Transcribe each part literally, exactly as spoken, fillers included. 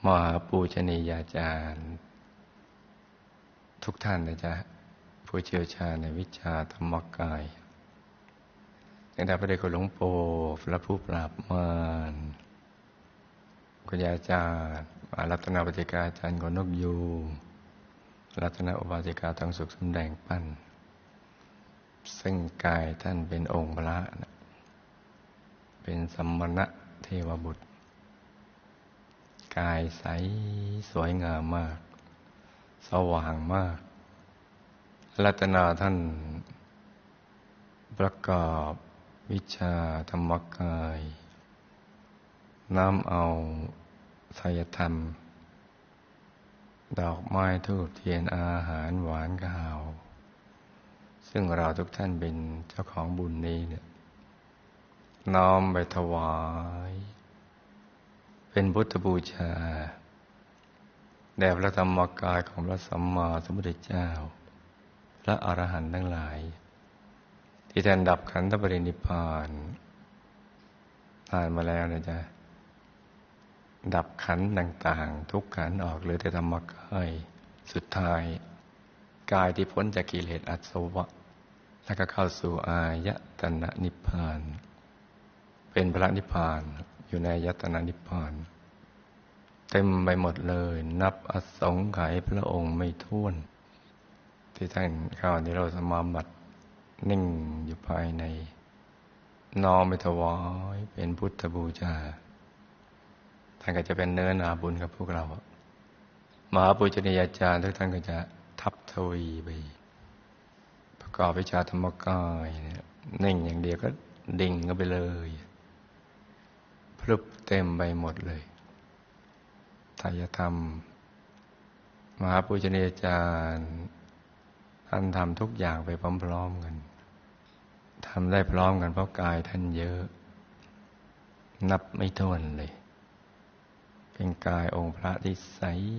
มหาปูชนียาจารย์ทุกท่านนะจ๊ะผู้เชี่ยวชาญในวิชาธรรมกายตั้งแต่พระเดชคุณหลวงปู่พระผู้ปราบมารคุณยายอาจารย์รัตนปฏิกาอาจารย์กนกยูงรัตนอุบาสิกาทองสุขสำแดงปั้นซึ่งกายท่านเป็นองค์พระนะเป็นสัมมณเทวบุตรกายใสสวยงามมากสว่างมากรัตนาท่านประกอบวิชาธรรมกายน้ำเอาไสยธรรมดอกไม้ธูปเทียนอาหารหวานข้าวซึ่งเราทุกท่านเป็นเจ้าของบุญนี้เนี่ยน้อมไปถวายเป็นพุทธบูชาแด่พระธรรมกายของพระสัมมาสัมพุทธเจ้าพระอรหันต์ทั้งหลายที่ท่านดับขันธปรินิพพานผ่านมาแล้วนะจ๊ะดับขันธ์ต่างๆทุกขันธ์ออกเหลือแต่ธรรมกายสุดท้ายกายที่พ้นจากกิเลสอาสวะแล้วก็เข้าสู่อายตนะนิพพานเป็นพระนิพพานอยู่ในอายตนะนิพพานเต็มไปหมดเลยนับอสงไขยพระองค์ไม่ถ้วนที่ท่านเข้านิโรธสมาบัตินิ่งอยู่ภายในน้อมไปถวายเป็นพุทธบูชาท่านก็จะเป็นเนื้อนาบุญกับพวกเรามหาปุจนิยาจารย์ทุกท่านก็จะทับทวีไปประกอบวิชาธรรมกายเนี่ยนิ่งอย่างเดียวก็ดิ่งก็ไปเลยพรึบเต็มไปหมดเลยไตรธรรมมหาปุจนิยาจารย์ท่านทำทุกอย่างไปพร้อมๆกันทำได้พร้อมกันเพราะกายท่านเยอะนับไม่ถ้วนเลยเป็นกายองค์พระที่ใส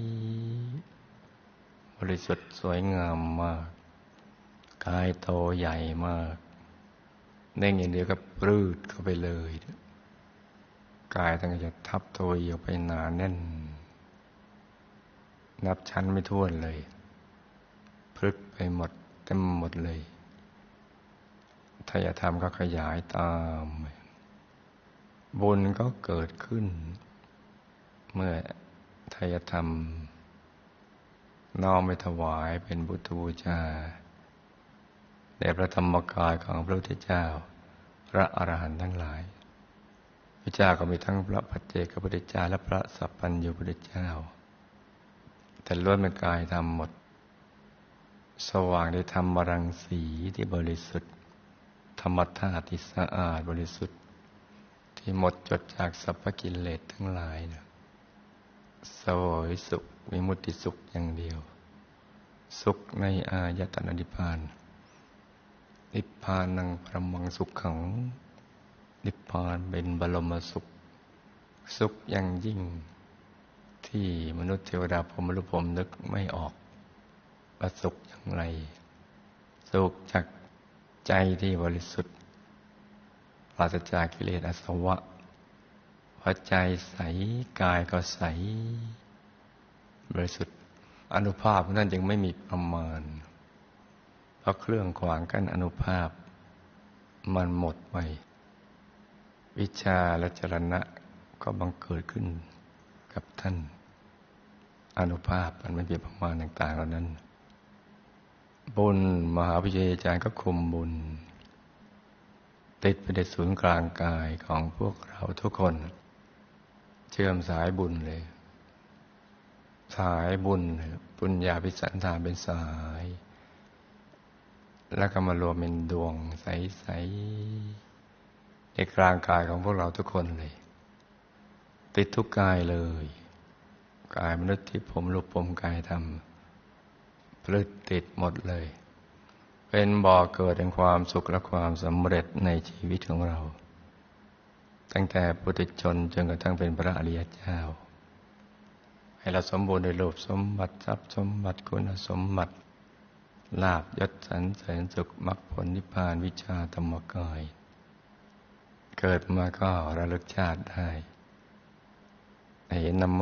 บริสุทธิ์สวยงามมากกายโตใหญ่มากเน่งอย่างเดียวก็ปรืดเข้าไปเลยกายท่านก็จะทับทวีออกไปหนาแน่นนับชั้นไม่ถ้วนเลยพลึกไปหมดเต็มหมดเลยไตรธรรมก็ขยายตามบุญก็เกิดขึ้นเมื่อไตรธรรมน้อมไปถวายเป็นพุทธบูชาแด่พระธรรมกายของพระพุทธเจ้าพระอรหันต์ทั้งหลายพระเจ้าก็มีทั้งพระปัจเจกพุทธเจ้าและพระสัพพัญญูพุทธเจ้าแต่ล้วนเป็นกายธรรมหมดสว่างด้วยธรรมรังสีที่บริสุทธิ์ธรรมธาตุที่สะอาดบริสุทธิ์ที่หมดจดจากสรรพกิเลสทั้งหลายนะเสวยสุขวิมุตติสุขอย่างเดียวสุขในอายตนะนิพพานนิพพานังปรมังสุขขังนิพพานเป็นบรมสุขสุขอย่างยิ่งที่มนุษย์เทวดาพรหมหรือพรหมนึกไม่ออกว่าสุขอย่างไรสุขจากใจที่บริสุทธิ์ปราศจากกิเลสอาสวะพอใจใสกายก็ใสบริสุทธิ์อานุภาพของท่านจึงไม่มีประมาณเพราะเครื่องขวางกั้นอานุภาพมันหมดไปวิชาและจรณะก็บังเกิดขึ้นกับท่านอานุภาพมันไม่มีประมาณต่างๆเหล่านั้นบุญมหาวิเชยอาจารย์ก็คุมบุญติดไปในศูนย์กลางกายของพวกเราทุกคนเชื่อมสายบุญเลยสายบุญปุญญาภิสันธานเป็นสายแล้วก็มารวมเป็นดวงใสๆในกลางกายของพวกเราทุกคนเลยติดทุกกายเลยกายมนุษย์ที่ผมรูปผมกายธรรมพลึดติดหมดเลยเป็นบ่อเกิดแห่งความสุขและความสำเร็จในชีวิตของเราตั้งแต่ปุถุชนจนกระทั่งเป็นพระอริยเจ้าให้เราสมบูรณ์ด้วยรูปสมบัติทรัพย์สมบัติคุณสมบัติลาภยศสรรเสริญสุขมรรคผลนิพพานวิชาธรรมกายเกิดมาก็ระลึกชาติได้เห็นนาม